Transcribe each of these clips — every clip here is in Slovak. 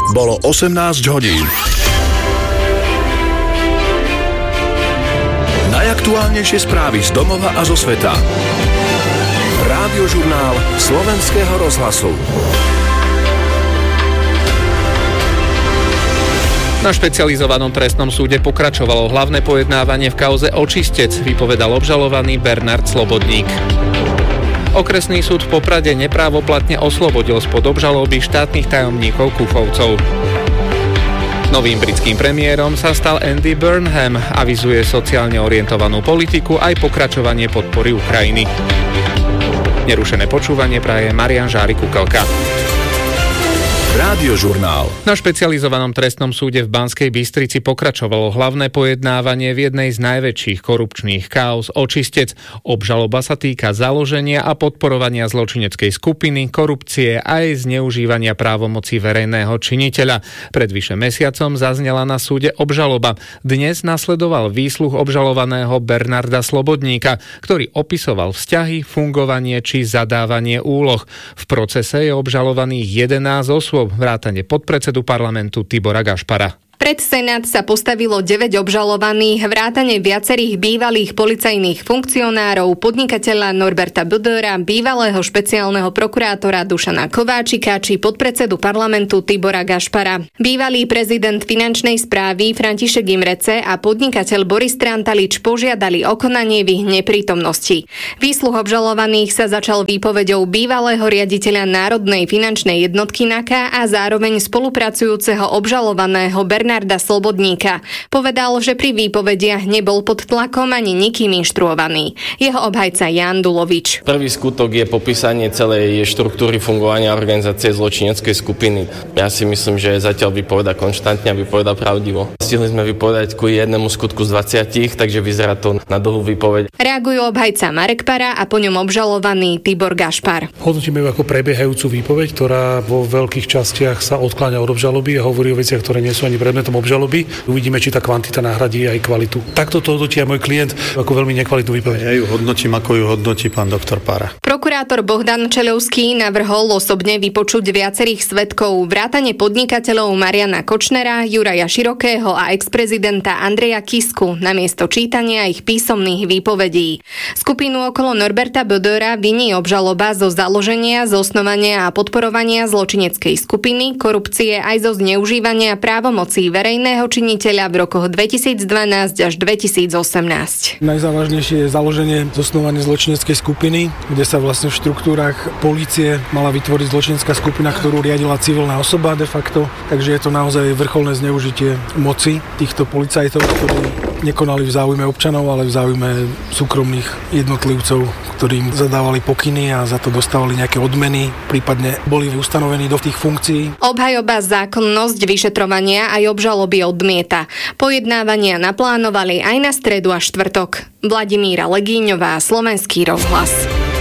Bolo 18 hodín. Najaktuálnejšie správy z domova a zo sveta. Rádiožurnál Slovenského rozhlasu. Na špecializovanom trestnom súde pokračovalo hlavné pojednávanie v kauze Očistec, vypovedal obžalovaný Bernard Slobodník. Okresný súd v Poprade neprávoplatne oslobodil spod obžaloby štátnych tajomníkov Kufovcov. Novým britským premiérom sa stal Andy Burnham, avizuje sociálne orientovanú politiku aj pokračovanie podpory Ukrajiny. Nerušené počúvanie praje Marián Žárik-Kukelka. Rádiožurnál. Na špecializovanom trestnom súde v Banskej Bystrici pokračovalo hlavné pojednávanie v jednej z najväčších korupčných káuz Očistec. Obžaloba sa týka založenia a podporovania zločineckej skupiny, korupcie a aj zneužívania právomoci verejného činiteľa. Pred vyše mesiacom zaznela na súde obžaloba. Dnes nasledoval výsluch obžalovaného Bernarda Slobodníka, ktorý opisoval vzťahy, fungovanie či zadávanie úloh. V procese je obžalovaných 11 osôb, vrátane podpredsedu parlamentu Tibora Gašpara. Pred Senát sa postavilo 9 obžalovaných, vrátane viacerých bývalých policajných funkcionárov, podnikateľa Norberta Bödöra, bývalého špeciálneho prokurátora Dušana Kováčika či podpredsedu parlamentu Tibora Gašpara. Bývalý prezident finančnej správy František Imrece a podnikateľ Boris Trantalič požiadali o konanie v ich neprítomnosti. Výsluh obžalovaných sa začal výpovedou bývalého riaditeľa Národnej finančnej jednotky NAKA a zároveň spolupracujúceho obžalovaného Bernarda Slobodníka. Povedal, že pri výpovediach nebol pod tlakom ani nikým inštruovaný. Jeho obhajca Ján Dulovič. Prvý skutok je popísanie celej štruktúry fungovania organizácie zločineckej skupiny. Ja si myslím, že zatiaľ vypoveda konštantne a vypoveda pravdivo. Stihli sme vypovedať ku jednému skutku z 20, takže vyzerá to na dlhú výpoveď. Reagujú obhajca Marek Para a po ňom obžalovaný Tibor Gašpar. Hodnotíme ju ako prebiehajúcu výpoveď, ktorá vo veľkých častiach sa odkláňa od obžaloby a hovorí o veciach, ktoré nie sú ani predmetom obžaloby. Uvidíme, či tá kvantita nahradí aj kvalitu. Takto to hodnotí aj môj klient ako veľmi nekvalitnú výpoveď. Ja ju hodnotím, ako ju hodnotí pán doktor Para. Prokurátor Bohdan Čeľovský navrhol osobne vypočuť viacerých svedkov, vrátane podnikateľov Mariana Kočnera, Juraja Širokého a exprezidenta Andreja Kisku namiesto čítania ich písomných výpovedí. Skupinu okolo Norberta Bödöra viní obžaloba zo založenia, zosnovania a podporovania zločineckej skupiny, korupcie aj zo zneužívania právomocí verejného činiteľa v rokoch 2012 až 2018. Najzávažnejšie je založenie, zosnovanie zločineckej skupiny, kde sa vlastne v štruktúrach polície mala vytvoriť zločinecká skupina, ktorú riadila civilná osoba de facto. Takže je to naozaj vrcholné zneužitie moci týchto policajtov, ktorí nekonali v záujme občanov, ale v záujme súkromných jednotlivcov, ktorým zadávali pokyny a za to dostávali nejaké odmeny, prípadne boli ustanovení do tých funkcií. Obhajoba zákonnosť vyšetrovania aj obžaloby odmieta. Pojednávania naplánovali aj na stredu a štvrtok. Vladimíra Legíňová, Slovenský rozhlas.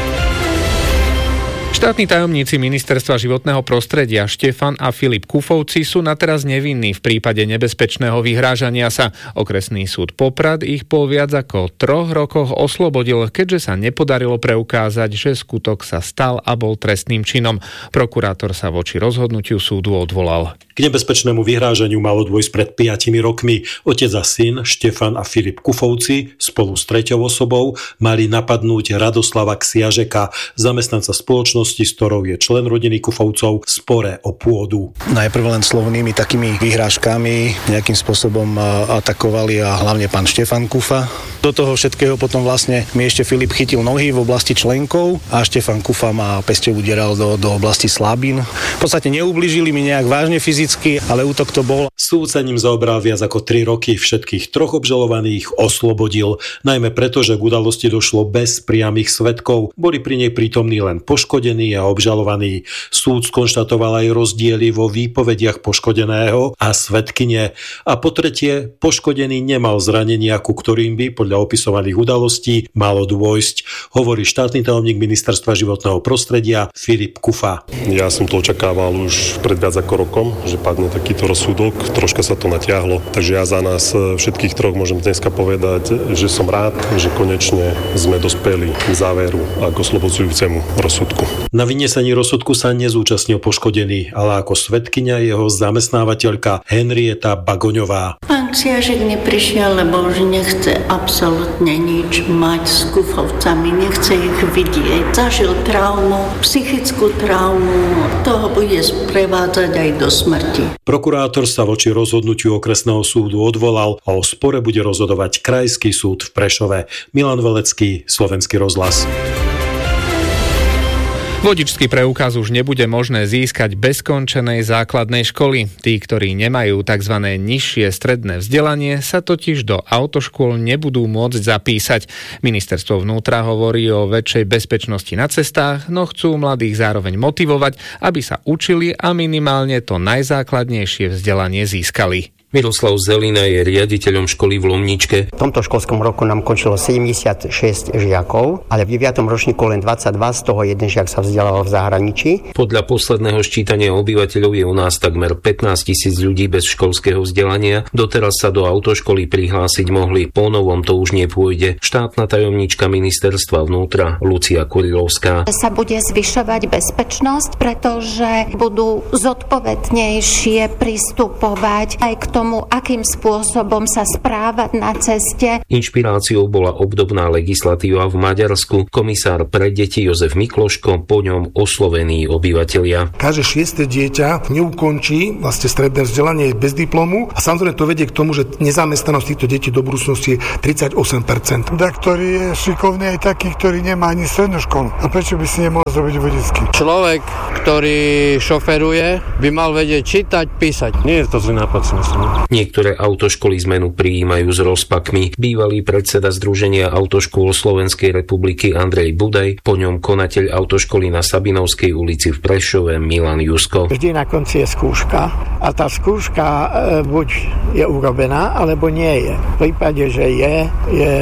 Štátni tajomníci Ministerstva životného prostredia Štefan a Filip Kufovci sú nateraz nevinní v prípade nebezpečného vyhrážania sa. Okresný súd Poprad ich po viac ako 3 rokoch oslobodil, keďže sa nepodarilo preukázať, že skutok sa stal a bol trestným činom. Prokurátor sa voči rozhodnutiu súdu odvolal. K nebezpečnému vyhrážaniu malo dôjsť pred 5 rokmi. Otec a syn Štefan a Filip Kufovci spolu s treťou osobou mali napadnúť Radoslava Ksiažeka, zamestnanca spoločnosti, s ktorou je člen rodiny Kufovcov, v spore o pôdu. Najprv len slovnými takými vyhrážkami nejakým spôsobom atakovali a hlavne pán Štefan Kufa. Do toho všetkého potom vlastne mi ešte Filip chytil nohy v oblasti členkov a Štefan Kufa ma pesťou udieral do oblasti slabín. V podstate neublížili mi nejak vážne fyzicky, ale útok to bol. Súd sa ním zaobral viac ako 3 roky, všetkých 3 obžalovaných oslobodil, najmä preto, že k udalosti došlo bez priamych svedkov. Boli pri nej prítomní len poškodení a obžalovaní. Súd skonštatoval aj rozdiely vo výpovediach poškodeného a svedkyne. A po tretie, poškodený nemal zranenia, ku ktorým by podľa opisovaných udalostí malo dôjsť, hovorí štátny tajomník Ministerstva životného prostredia Filip Kufa. Ja som to očakával už pred viac ako rokom, že padne takýto rozsudok. Troška sa to natiahlo, takže ja za nás všetkých 3 môžem dneska povedať, že som rád, že konečne sme dospeli k záveru a k oslobodzujúcemu rozsudku. Na vynesení rozsudku sa nezúčastnil poškodený, ale ako svedkyňa jeho zamestnávateľka Henrieta Bagoňová. Pán Ksiažek neprišiel, lebo už nechce absolútne nič mať s Kufovcami, nechce ich vidieť. Zažil traumu, psychickú traumu, toho bude sprevádzať aj do smrti. Prokurátor sa voči rozhodnutiu okresného súdu odvolal a o spore bude rozhodovať Krajský súd v Prešove. Milan Velecký, Slovenský rozhlas. Vodičský preukaz už nebude možné získať bez skončenej základnej školy. Tí, ktorí nemajú tzv. Nižšie stredné vzdelanie, sa totiž do autoškôl nebudú môcť zapísať. Ministerstvo vnútra hovorí o väčšej bezpečnosti na cestách, no chcú mladých zároveň motivovať, aby sa učili a minimálne to najzákladnejšie vzdelanie získali. Miroslav Zelina je riaditeľom školy v Lomničke. V tomto školskom roku nám končilo 76 žiakov, ale v 9. ročníku len 22, z toho jeden žiak sa vzdelával v zahraničí. Podľa posledného ščítania obyvateľov je u nás takmer 15 000 ľudí bez školského vzdelania. Doteraz sa do autoškoly prihlásiť mohli, po novom to už nepôjde. Štátna tajomníčka ministerstva vnútra Lucia Kurilovská. Sa bude zvyšovať bezpečnosť, pretože budú zodpovednejšie pristupovať aj k tomu, akým spôsobom sa správať na ceste. Inšpiráciou bola obdobná legislatíva v Maďarsku. Komisár pre deti Jozef Mikloško, po ňom oslovení obyvatelia. Každé 6. dieťa neukončí vlastne stredné vzdelanie bez diplomu a samozrejme to vedie k tomu, že nezamestnanosť týchto detí do budúcnosti je 38%. Ktorý je šikovný aj taký, ktorý nemá ani strednú školu. A prečo by si nemohol zrobiť vodičský? Človek, ktorý šoferuje, by mal vedieť čítať, písať. Nie je to zlý nápad, si myslím. Niektoré autoškoly zmenu prijímajú s rozpakmi. Bývalý predseda Združenia autoškôl Slovenskej republiky Andrej Budaj, po ňom konateľ autoškoly na Sabinovskej ulici v Prešove Milan Jusko. Vždy na konci je skúška a tá skúška buď je urobená, alebo nie je. V prípade, že je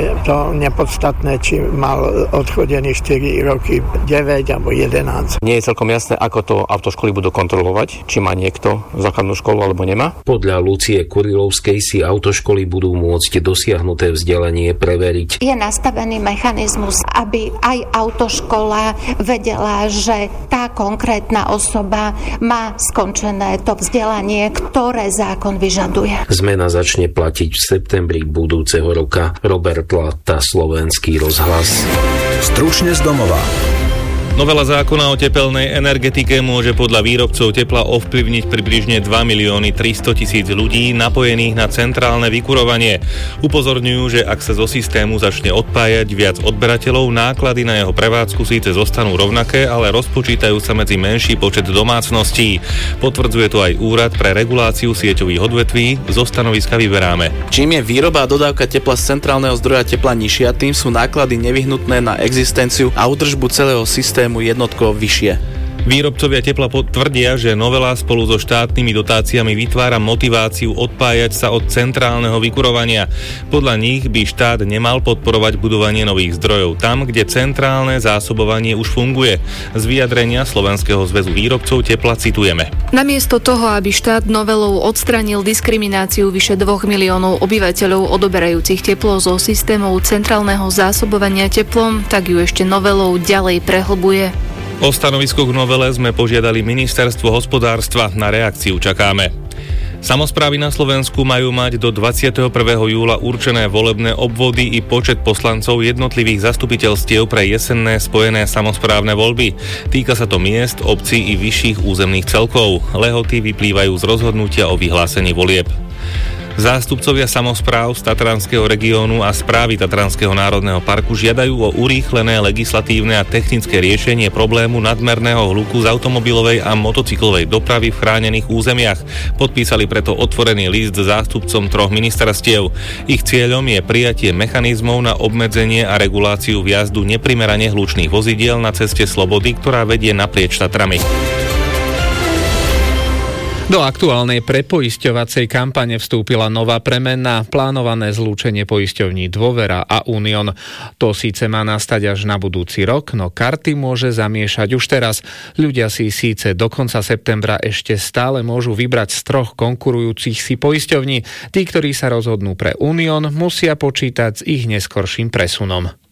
to nepodstatné, či mal odchodený 4 roky, 9 alebo 11. Nie je celkom jasné, ako to autoškoly budú kontrolovať, či má niekto základnú školu alebo nemá. Podľa Lucie Kurilovskej si autoškoly budú môcť dosiahnuté vzdelanie preveriť. Je nastavený mechanizmus, aby aj autoškola vedela, že tá konkrétna osoba má skončené to vzdelanie, ktoré zákon vyžaduje. Zmena začne platiť v septembri budúceho roka. Robert Latta, Slovenský rozhlas. Stručne z domova. Novela zákona o tepelnej energetike môže podľa výrobcov tepla ovplyvniť približne 2 300 000 ľudí napojených na centrálne vykurovanie. Upozorňujú, že ak sa zo systému začne odpájať viac odberateľov, náklady na jeho prevádzku síce zostanú rovnaké, ale rozpočítajú sa medzi menší počet domácností. Potvrdzuje to aj Úrad pre reguláciu sieťových odvetví, zo stanoviska vyberáme. Čím je výroba a dodávka tepla z centrálneho zdroja tepla nižšia, tým sú náklady nevyhnutné na existenciu a údržbu celého systému jednotkovo vyššie. Výrobcovia tepla tvrdia, že novela spolu so štátnymi dotáciami vytvára motiváciu odpájať sa od centrálneho vykurovania. Podľa nich by štát nemal podporovať budovanie nových zdrojov tam, kde centrálne zásobovanie už funguje. Z vyjadrenia Slovenského zväzu výrobcov tepla citujeme. Namiesto toho, aby štát novelou odstranil diskrimináciu vyše 2 miliónov obyvateľov odoberajúcich teplo zo systémov centrálneho zásobovania teplom, tak ju ešte novelou ďalej prehlbuje. O stanovisko k novele sme požiadali Ministerstvo hospodárstva, na reakciu čakáme. Samosprávy na Slovensku majú mať do 21. júla určené volebné obvody i počet poslancov jednotlivých zastupiteľstiev pre jesenné spojené samosprávne voľby. Týka sa to miest, obcí i vyšších územných celkov. Lehoty vyplývajú z rozhodnutia o vyhlásení volieb. Zástupcovia samospráv z Tatranského regiónu a správy Tatranského národného parku žiadajú o urýchlené legislatívne a technické riešenie problému nadmerného hluku z automobilovej a motocyklovej dopravy v chránených územiach. Podpísali preto otvorený list zástupcom 3 ministerstiev. Ich cieľom je prijatie mechanizmov na obmedzenie a reguláciu vjazdu neprimerane hlučných vozidiel na ceste Slobody, ktorá vedie naprieč Tatrami. Do aktuálnej prepoisťovacej kampane vstúpila nová premena, plánované zlúčenie poisťovní Dôvera a Unión. To síce má nastať až na budúci rok, no karty môže zamiešať už teraz. Ľudia si síce do konca septembra ešte stále môžu vybrať z 3 konkurujúcich si poisťovní. Tí, ktorí sa rozhodnú pre Unión, musia počítať s ich neskorším presunom.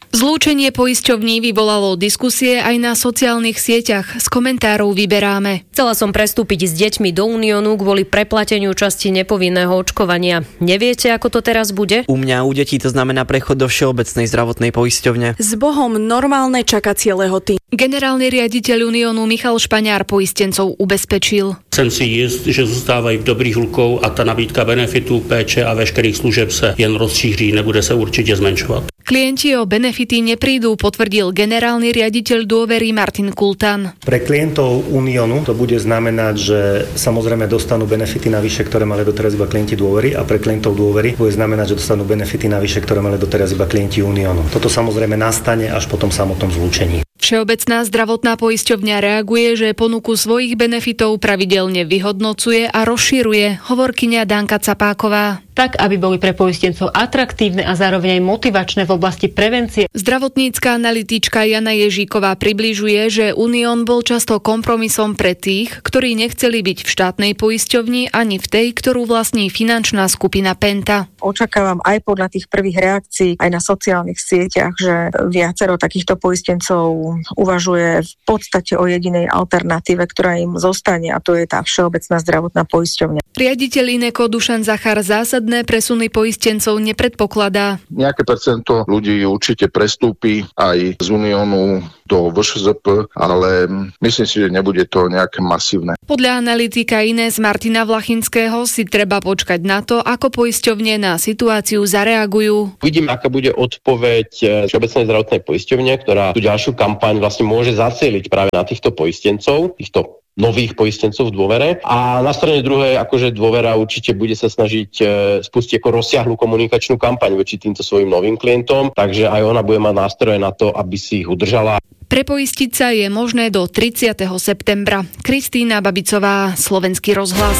Zlúčenie poisťovní vyvolalo diskusie aj na sociálnych sieťach. Z komentárov vyberáme. Chcela som prestúpiť s deťmi do Uniónu kvôli preplateniu časti nepovinného očkovania. Neviete, ako to teraz bude? U mňa u detí to znamená prechod do všeobecnej zdravotnej poisťovne. S Bohom normálne čakacie lehoty. Generálny riaditeľ Uniónu Michal Špaňár poistencov ubezpečil. Jsem si jist, že zůstávají v dobrých rukou a ta nabídka benefitů, péče a veškerých služeb se jen rozšíří, nebude se určitě zmenšovat. Klienti o benefity neprídu, potvrdil generálny riaditeľ Dôvery Martin Kultan. Pre klientov Uniónu to bude znamenať, že samozrejme dostanú benefity navyše, ktoré mali doteraz iba klienti Dôvery, a pre klientov Dôvery bude znamenať, že dostanú benefity navyše, ktoré mali doteraz iba klienti Uniónu. Toto samozrejme nastane až po tom samotnom zlúčení. Všeobecná zdravotná poisťovňa reaguje, že ponuku svojich benefitov pravidelne vyhodnocuje a rozširuje, hovorkyňa Danka Capáková. Tak, aby boli pre poistencov atraktívne a zároveň aj motivačné v oblasti prevencie. Zdravotnícka analytička Jana Ježíková približuje, že Unión bol často kompromisom pre tých, ktorí nechceli byť v štátnej poisťovni ani v tej, ktorú vlastní finančná skupina Penta. Očakávam aj podľa tých prvých reakcií aj na sociálnych sieťach, že viacero takýchto poistencov uvažuje v podstate o jedinej alternatíve, ktorá im zostane, a to je tá všeobecná zdravotná poisťovňa. Riaditeľ Ineko Dušan Zachar zásadné presuny poistencov nepredpokladá. Nejaké percento ľudí určite prestúpi aj z Uniónu do VŠZP, ale myslím si, že nebude to nejaké masívne. Podľa analytika Inés Martina Vlachinského si treba počkať na to, ako poisťovne na situáciu zareagujú. Uvidím, aká bude odpoveď Všeobecnej zdravotnej poisťovne, ktorá tú ďalšiu kampaň vlastne môže zacieliť práve na týchto poistencov, týchto nových poistencov v Dôvere. A na strane druhej, akože Dôvera určite bude sa snažiť spustiť ako rozsiahlu komunikačnú kampaň voči týmto svojim novým klientom, takže aj ona bude mať nástroje na to, aby si ich udržala. Prepoistiť sa je možné do 30. septembra. Kristína Babicová, Slovenský rozhlas.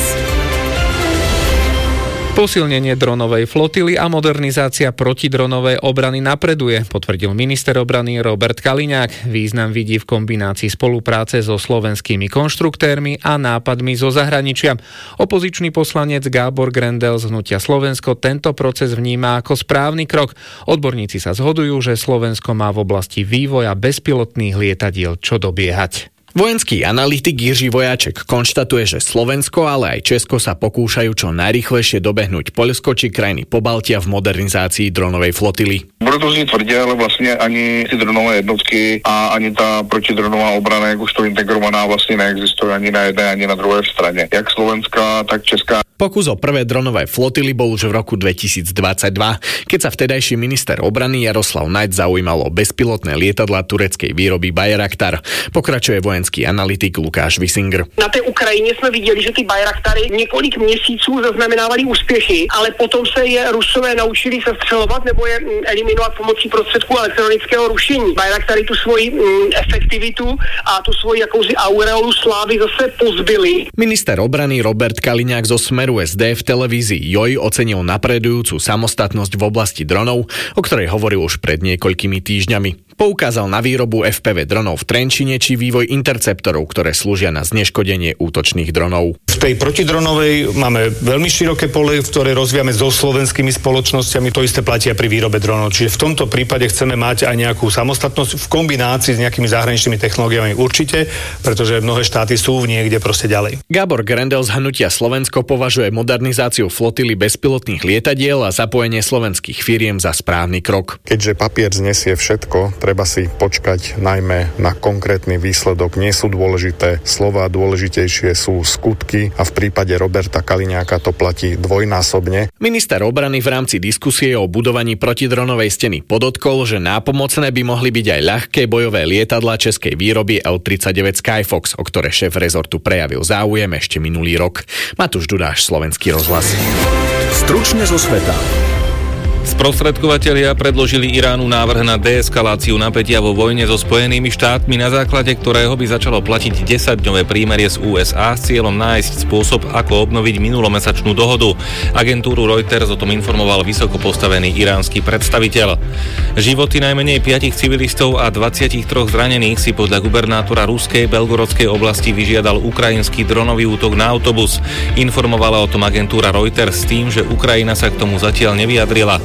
Posilnenie dronovej flotily a modernizácia protidronovej obrany napreduje, potvrdil minister obrany Robert Kaliňák. Význam vidí v kombinácii spolupráce so slovenskými konštruktérmi a nápadmi zo zahraničia. Opozičný poslanec Gábor Grendel z Hnutia Slovensko tento proces vníma ako správny krok. Odborníci sa zhodujú, že Slovensko má v oblasti vývoja bezpilotných lietadiel čo dobiehať. Vojenský analytik Jiří Vojáček konštatuje, že Slovensko, ale aj Česko sa pokúšajú čo najrýchlejšie dobehnúť Poľsko či krajiny Pobaltia v modernizácii dronovej flotily. Bude to znieť tvrdě, ale vlastně ani ty dronové jednotky a ani ta protidronová obrana, jak už to integrovaná, vlastně neexistuje ani na jedné, ani na druhé straně. Jak slovenská, tak česká. Pokus o prvé dronové flotily bol už v roku 2022, keď sa vtedajší minister obrany Jaroslav Naď zaujímal o bezpilotné lietadlá tureckej výroby Bayraktar. Pokračuje vojenský analytik Lukáš Visinger. Na té Ukrajině jsme viděli, že ty Bayraktary několik měsíců zaznamenávali úspěchy, ale potom se je Rusové naučili sestřelovat nebo je eliminovat pomocí prostředků elektronického rušení. Bayraktary tu svoji efektivitu a tu svoji jakousi aureolu slávy zase pozbyli. Minister obrany Robert Kaliňák zo Smeru SD v televízii JOJ ocenil napredujúcu samostatnosť v oblasti dronov, o ktorej hovoril už pred niekoľkými týždňami. Poukázal na výrobu FPV dronov v Trenčine či vývoj interceptorov, ktoré slúžia na zneškodenie útočných dronov. V tej protidronovej máme veľmi široké pole, ktoré rozvíjame so slovenskými spoločnosťami. To isté platia pri výrobe dronov. Čiže v tomto prípade chceme mať aj nejakú samostatnosť v kombinácii s nejakými zahraničnými technológiami určite, pretože mnohé štáty sú niekde proste ďalej. Gábor Grendel z Hnutia Slovensko považuje modernizáciu flotily bezpilotných lietadiel a zapojenie slovenských firiem za správny krok. Keďže papier znesie všetko, treba si počkať najmä na konkrétny výsledok. Nie sú dôležité slova, dôležitejšie sú skutky a v prípade Roberta Kaliňáka to platí dvojnásobne. Minister obrany v rámci diskusie o budovaní protidronovej steny podotkol, že nápomocné by mohli byť aj ľahké bojové lietadlá českej výroby L-39 Skyfox, o ktoré šéf rezortu prejavil záujem ešte minulý rok. Matúš Dudáš, Slovenský rozhlas. Stručne zo sveta. Sprostredkovatelia predložili Iránu návrh na deeskaláciu napätia vo vojne so Spojenými štátmi, na základe ktorého by začalo platiť 10-dňové prímerie z USA s cieľom nájsť spôsob, ako obnoviť minulomesačnú dohodu. Agentúru Reuters o tom informoval vysoko postavený iránsky predstaviteľ. Životy najmenej 5 civilistov a 23 zranených si podľa gubernátora ruskej Belgorodskej oblasti vyžiadal ukrajinský dronový útok na autobus. Informovala o tom agentúra Reuters s tým, že Ukrajina sa k tomu zatiaľ nevyjadrila.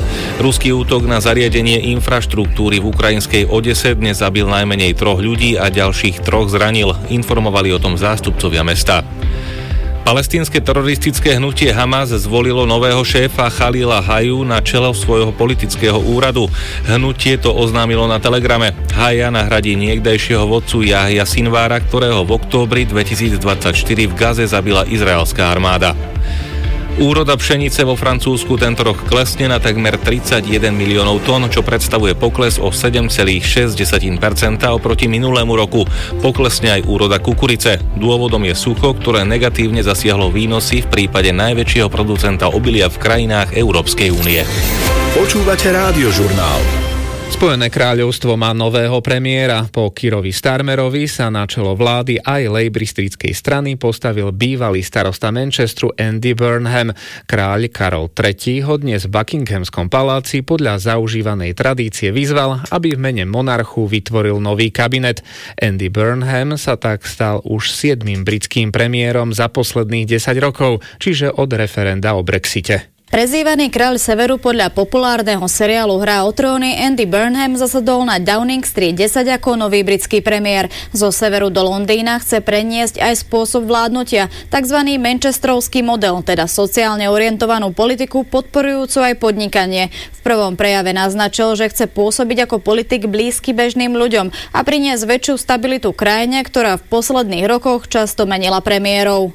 Ruský útok na zariadenie infraštruktúry v ukrajinskej Odese dnes zabil najmenej 3 ľudí a ďalších 3 zranil. Informovali o tom zástupcovia mesta. Palestínske teroristické hnutie Hamas zvolilo nového šéfa Chalila Haju na čelo svojho politického úradu. Hnutie to oznámilo na Telegrame. Haja nahradí niekdajšieho vodcu Jahja Sinvára, ktorého v októbri 2024 v Gaze zabila izraelská armáda. Úroda pšenice vo Francúzsku tento rok klesne na takmer 31 miliónov tón, čo predstavuje pokles o 7,6% oproti minulému roku. Poklesne aj úroda kukurice. Dôvodom je sucho, ktoré negatívne zasiahlo výnosy v prípade najväčšieho producenta obilia v krajinách Európskej únie. Počúvate Rádiožurnál. Spojené kráľovstvo má nového premiéra. Po Keerovi Starmerovi sa na čelo vlády aj lejbristickej strany postavil bývalý starosta Manchesteru Andy Burnham. Kráľ Karol III ho dnes v Buckinghamskom paláci podľa zaužívanej tradície vyzval, aby v mene monarchu vytvoril nový kabinet. Andy Burnham sa tak stal už 7. britským premiérom za posledných 10 rokov, čiže od referenda o Brexite. Prezývaný kráľ severu podľa populárneho seriálu Hra o tróny Andy Burnham zasadol na Downing Street 10 ako nový britský premiér. Zo severu do Londýna chce preniesť aj spôsob vládnutia, tzv. Manchesterovský model, teda sociálne orientovanú politiku podporujúcu aj podnikanie. V prvom prejave naznačil, že chce pôsobiť ako politik blízky bežným ľuďom a priniesť väčšiu stabilitu krajine, ktorá v posledných rokoch často menila premiérov.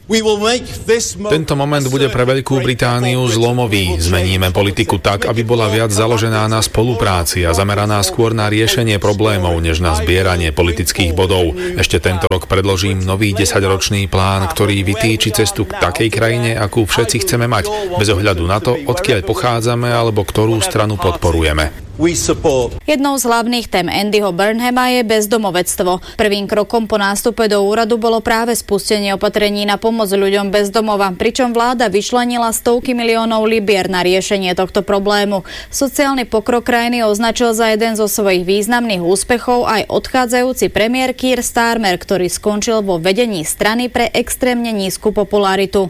Tento moment bude pre Veľkú Britániu zlomový. Zmeníme politiku tak, aby bola viac založená na spolupráci a zameraná skôr na riešenie problémov, než na zbieranie politických bodov. Ešte tento rok predložím nový 10-ročný plán, ktorý vytýči cestu k takej krajine, akú všetci chceme mať, bez ohľadu na to, odkiaľ pochádzame alebo ktorú stranu podporujeme. Jednou z hlavných tém Andyho Burnhama je bezdomovectvo. Prvým krokom po nástupe do úradu bolo práve spustenie opatrení na pomoc ľuďom bez domova, pričom vláda vyčlenila stovky miliónov libier na riešenie tohto problému. Sociálny pokrok krajiny označil za jeden zo svojich významných úspechov aj odchádzajúci premiér Keir Starmer, ktorý skončil vo vedení strany pre extrémne nízku popularitu.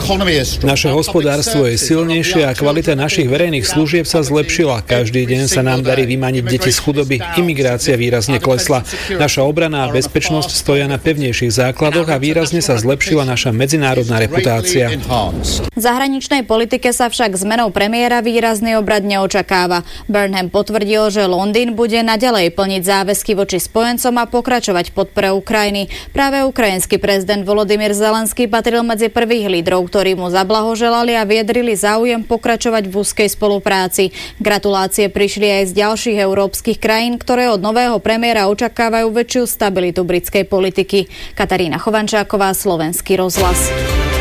Naše hospodárstvo je silnejšie a kvalita našich verejných služieb sa zlepšila. Každý deň sa nám darí vymaniť deti z chudoby, imigrácia výrazne klesla. Naša obrana a bezpečnosť stoja na pevnejších základoch a výrazne sa zlepšila naša medzinárodná reputácia. V zahraničnej politike sa však zmenou premiéra výrazný obrad neočakáva. Burnham potvrdil, že Londýn bude naďalej plniť záväzky voči spojencom a pokračovať v podpore Ukrajiny. Práve ukrajinský prezident Volodymyr Zelenský patril medzi prvých lídrov, ktorí mu zablahoželali a vyjadrili záujem pokračovať v úzkej spolupráci. Gratulácie prišli aj z ďalších európskych krajín, ktoré od nového premiéra očakávajú väčšiu stabilitu britskej politiky. Katarína Chovančáková, Slovenský rozhlas.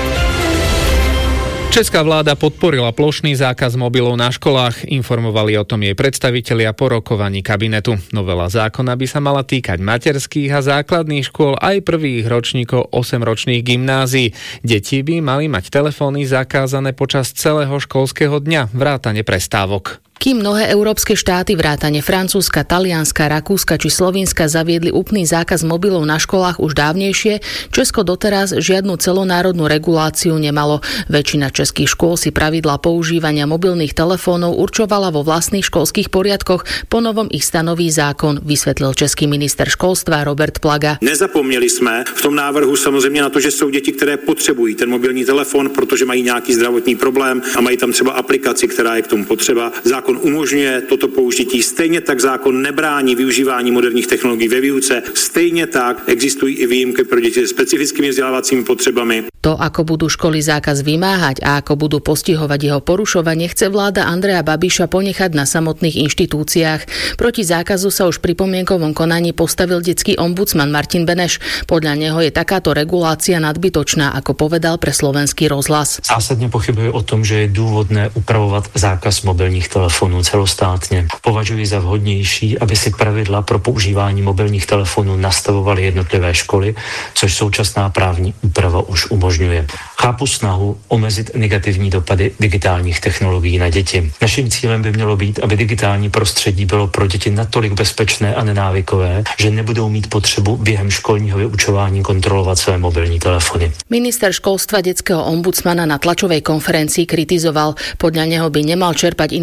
Česká vláda podporila plošný zákaz mobilov na školách. Informovali o tom jej predstavitelia po rokovaní kabinetu. Novela zákona by sa mala týkať materských a základných škôl aj prvých ročníkov 8-ročných gymnázií. Deti by mali mať telefóny zakázané počas celého školského dňa, vrátane prestávok. Kým mnohé európske štáty vrátane Francúzska, Talianska, Rakúska či Slovinska zaviedli úplný zákaz mobilov na školách už dávnejšie, Česko doteraz žiadnu celonárodnú reguláciu nemalo. Väčšina českých škôl si pravidlá používania mobilných telefónov určovala vo vlastných školských poriadkoch, po novom ich stanoví zákon, vysvetlil český minister školstva Robert Plaga. Nezapomněli jsme v tom návrhu samozřejmě na to, že jsou děti, které potřebují ten mobilní telefon, protože mají nějaký zdravotní problém a mají tam třeba aplikaci, která je k tomu potřeba. Zákon umožňuje toto použití, stejně tak zákon nebrání využívání moderních technologií ve výuce, stejně tak existují i výjimky pro děti se specifickými vzdělávacími potřebami. To, ako budú školy zákaz vymáhať a ako budú postihovať jeho porušovanie, chce vláda Andreja Babiša ponechať na samotných inštitúciách. Proti zákazu sa už pri pomienkovom konaní postavil detský ombudsman Martin Beneš. Podľa neho je takáto regulácia nadbytočná, ako povedal pre Slovenský rozhlas. Zásadne pochybuje o tom, že je důvodné upravovat zákaz mobilních telefonů celostátně. Považuji za vhodnější, aby si pravidla pro používání mobilních telefonů nastavovaly jednotlivé školy, což současná právní úprava už umožňuje. Chápu snahu omezit negativní dopady digitálních technologií na děti. Naším cílem by mělo být, aby digitální prostředí bylo pro děti natolik bezpečné a nenávykové, že nebudou mít potřebu během školního vyučování kontrolovat své mobilní telefony. Minister školstva detského ombudsmana na tlačovej konferencii kritizoval. Podľa neho by nemal čerpať informácie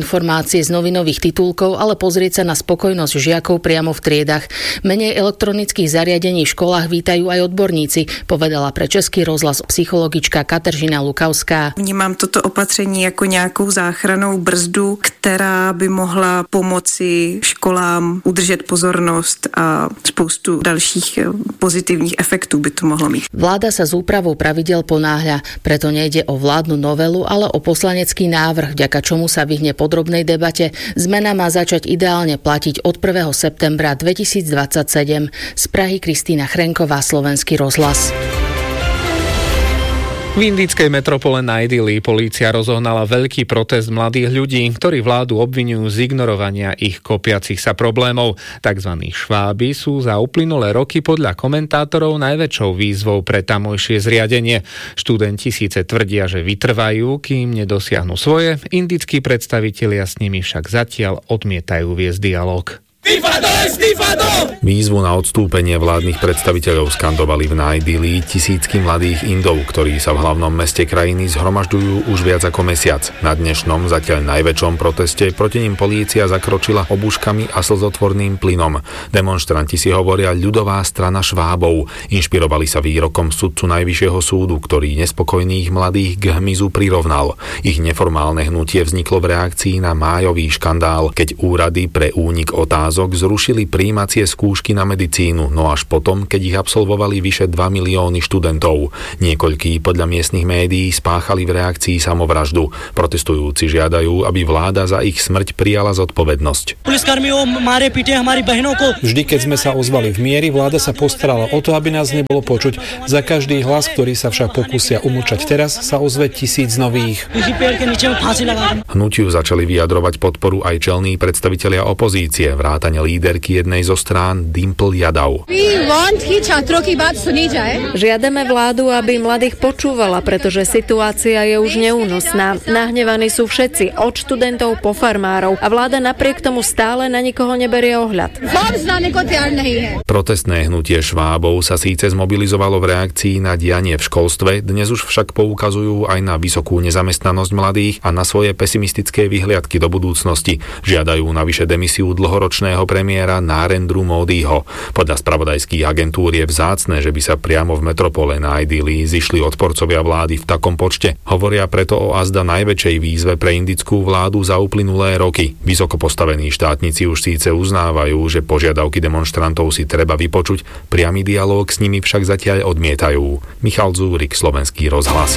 informácie z novinových titulkov, ale pozrieť sa na spokojnosť žiakov priamo v triedach. Menej elektronických zariadení v školách vítajú aj odborníci, povedala pre Český rozhlas psychologička Kateřina Lukavská. Vnímám toto opatření jako nějakou záchrannou brzdu, která by mohla pomoci školám udržet pozornost a spoustu dalších pozitivních efektů by to mohlo mít. Vláda sa s úpravou pravidel ponáhľa, preto nejde o vládnu novelu, ale o poslanecký návrh, vďaka čomu sa vyhne podrobnej debate. Zmena má začať ideálne platiť od 1. septembra 2027. Z Prahy Kristýna Chrenková, Slovenský rozhlas. V indickej metropole Naj-Dili polícia rozohnala veľký protest mladých ľudí, ktorí vládu obviňujú z ignorovania ich kopiacich sa problémov. Takzvaní šváby sú za uplynulé roky podľa komentátorov najväčšou výzvou pre tamojšie zriadenie. Študenti síce tvrdia, že vytrvajú, kým nedosiahnu svoje, indickí predstavitelia s nimi však zatiaľ odmietajú viesť dialóg. Výzvu na odstúpenie vládnych predstaviteľov skandovali v Naj-Dili tisícky mladých Indov, ktorí sa v hlavnom meste krajiny zhromažďujú už viac ako mesiac. Na dnešnom, zatiaľ najväčšom proteste proti nim polícia zakročila obuškami a slzotvorným plynom. Demonštranti si hovoria ľudová strana švábov. Inšpirovali sa výrokom sudcu Najvyššieho súdu, ktorý nespokojných mladých k hmyzu prirovnal. Ich neformálne hnutie vzniklo v reakcii na májový škandál, keď úrady pre únik otázok zrušili prijímacie skúšky na medicínu, no až potom, keď ich absolvovali vyše 2 milióny študentov. Niekoľkí podľa miestnych médií spáchali v reakcii samovraždu. Protestujúci žiadajú, aby vláda za ich smrť prijala zodpovednosť. Vždy, keď sme sa ozvali v mieri, vláda sa postarala o to, aby nás nebolo počuť. Za každý hlas, ktorý sa však pokúsia umlčať teraz, sa ozve 1000 nových. Hnutiu začali vyjadrovať podporu aj čelní predstavitelia opozície, vrátane líderky jednej zo strán Dimple Yadav. Žiadame vládu, aby mladých počúvala, pretože situácia je už neúnosná. Nahnevaní sú všetci, od študentov po farmárov, a vláda napriek tomu stále na nikoho neberie ohľad. Protestné hnutie švábov sa síce zmobilizovalo v reakcii na dianie v školstve, dnes už však poukazujú aj na vysokú nezamestnanosť mladých a na svoje pesimistické vyhliadky do budúcnosti. Žiadajú navyše demisiu dlhoročného premiéra Narendru Módiho. Podľa spravodajských agentúr je vzácne, že by sa priamo v metropole Naj-Dili zišli odporcovia vlády v takom počte. Hovoria preto o azda najväčšej výzve pre indickú vládu za uplynulé roky. Vysoko postavení štátnici už síce uznávajú, že požiadavky demonštrantov si treba vypočuť, priamy dialóg s nimi však zatiaľ odmietajú. Michal Zúrik, Slovenský rozhlas.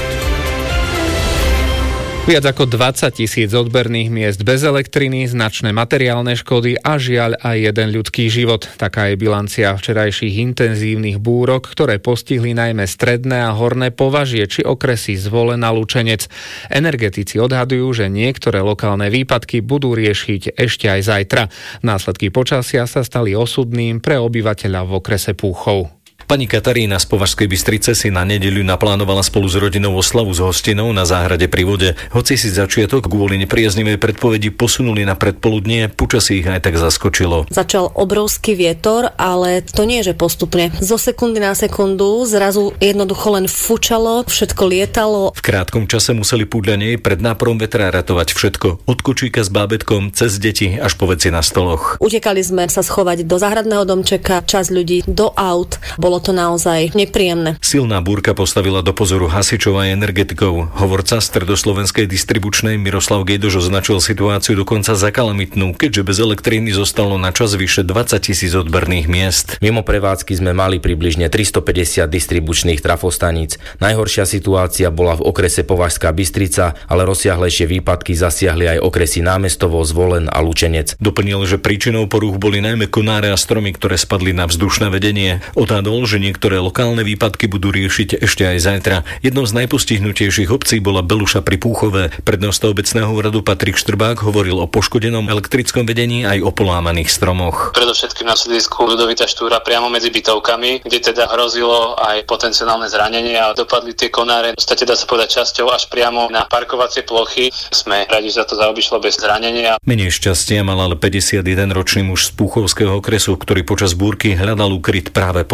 Viac ako 20 000 odberných miest bez elektriny, značné materiálne škody a žiaľ aj jeden ľudský život. Taká je bilancia včerajších intenzívnych búrok, ktoré postihli najmä stredné a horné považie či okresy Zvolen a Lučenec. Energetici odhadujú, že niektoré lokálne výpadky budú riešiť ešte aj zajtra. Následky počasia sa stali osudným pre obyvateľa v okrese Púchov. Pani Katarína z Považskej Bystrice si na nedeľu naplánovala spolu s rodinou oslavu s hostinou na záhrade pri vode. Hoci si začiatok kvôli nepriaznivej predpovedi posunuli na predpoludnie, počasie ich aj tak zaskočilo. Začal obrovský vietor, ale to nie je, že postupne. Zo sekundy na sekundu zrazu jednoducho len fučalo, všetko lietalo. V krátkom čase museli podľa nej pred náporom vetra ratovať všetko. Od kočíka s bábätkom, cez deti až po veci na stoloch. Utekali sme sa schovať do záhradného domčeka, časť ľudí do aut. Bolo to naozaj nepríjemné. Silná búrka postavila do pozoru hasičov a energetikov. Hovorca Stredoslovenskej distribučnej Miroslav Gejdoš označil situáciu dokonca za kalamitnú, keďže bez elektriny zostalo na čas vyše 20 000 odberných miest. Mimo prevádzky sme mali približne 350 distribučných trafostaníc. Najhoršia situácia bola v okrese Považská Bystrica, ale rozsiahlejšie výpadky zasiahli aj okresy Námestovo, Zvolen a Lučenec. Doplnil, že príčinou porúch boli najmä konáre a stromy, ktoré spadli na vzdušné vedenie. Odhadol, že niektoré lokálne výpadky budú riešiť ešte aj zajtra. Jednou z najpostihnutejších obcí bola Beluša pri Púchove. Prednosta obecného úradu Patrik Štrbák hovoril o poškodenom elektrickom vedení aj o polámaných stromoch. Predovšetkým na sídlisku Ľudovita Štúra priamo medzi bytovkami, kde teda hrozilo aj potenciálne zranenie a dopadli tie konáre. V podstate dá sa povedať časťou až priamo na parkovacie plochy. Sme radi, že sa to zaobišlo bez zranenia. Menej šťastia mal ale 51-ročný muž z Púchovského okresu, ktorý počas búrky hľadal ukryt práve pod stromom.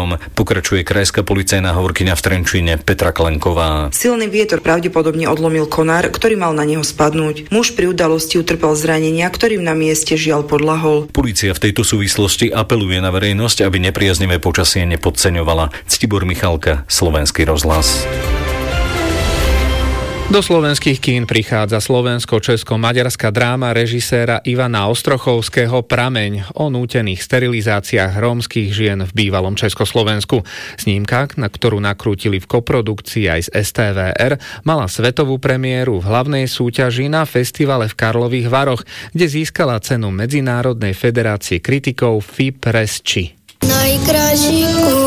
problémom, pokračuje krajská policajná hovorkyňa v Trenčíne Petra Klenková. Silný vietor pravdepodobne odlomil konár, ktorý mal na neho spadnúť. Muž pri udalosti utrpel zranenia, ktorým na mieste žiaľ podľahol. Polícia v tejto súvislosti apeluje na verejnosť, aby nepriaznivé počasie nepodceňovala. Ctibor Michalka, Slovenský rozhlas. Do slovenských kín prichádza slovensko-česko-maďarská dráma režiséra Ivana Ostrochovského Prameň o nútených sterilizáciách rómskych žien v bývalom Československu. Snímka, na ktorú nakrútili v koprodukcii aj z STVR, mala svetovú premiéru v hlavnej súťaži na festivale v Karlových Varoch, kde získala cenu Medzinárodnej federácie kritikov FIPRES-či. Najkrajší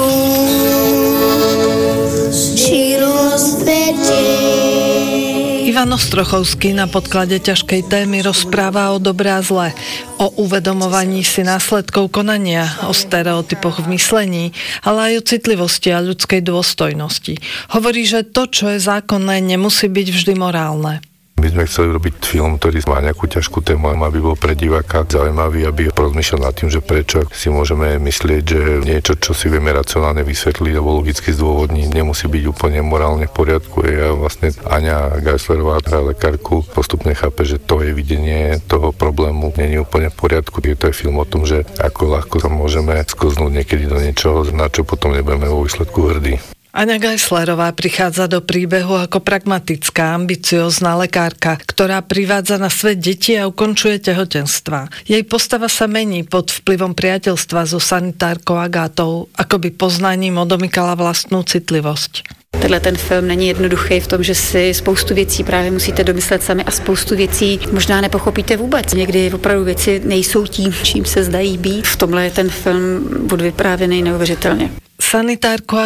Ivan Ostrochovský na podklade ťažkej témy rozpráva o dobre a zle, o uvedomovaní si následkov konania, o stereotypoch v myslení, ale aj o citlivosti a ľudskej dôstojnosti. Hovorí, že to, čo je zákonné, nemusí byť vždy morálne. My sme chceli robiť film, ktorý má nejakú ťažkú tému, aby bol pre diváka zaujímavý, aby rozmýšľal nad tým, že prečo si môžeme myslieť, že niečo, čo si vieme racionálne vysvetliť alebo logicky zdôvodniť, nemusí byť úplne morálne v poriadku. Ja vlastne Aňa Geislerová, lekárku, postupne chápe, že to je videnie toho problému nie je úplne v poriadku. Je to aj film o tom, že ako ľahko sa môžeme sklznúť niekedy do niečoho, na čo potom nebudeme vo výsledku hrdí. Aňa Geislerová prichádza do príbehu ako pragmatická, ambiciózna lekárka, ktorá privádza na svet deti a ukončuje tehotenstvá. Jej postava sa mení pod vplyvom priateľstva so sanitárkou Agátou, akoby poznaním odomykala vlastnú citlivosť. Tenhle ten film není jednoduchý v tom, že si spoustu věcí právě musíte domyslet sami a spoustu věcí možná nepochopíte vůbec. Někdy opravdu věci nejsou tím, čím se zdají být. V tomhle je ten film odvyprávěný neuvěřitelně. Sanitárku